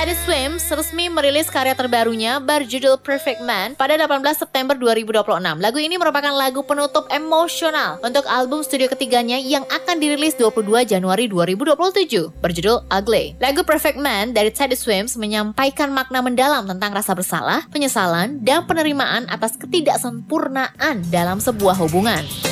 Teddy Swims resmi merilis karya terbarunya berjudul Perfect Man pada 18 September 2026. Lagu ini merupakan lagu penutup emosional untuk album studio ketiganya yang akan dirilis 22 Januari 2027 berjudul Ugly. Lagu Perfect Man dari Teddy Swims menyampaikan makna mendalam tentang rasa bersalah, penyesalan, dan penerimaan atas ketidaksempurnaan dalam sebuah hubungan.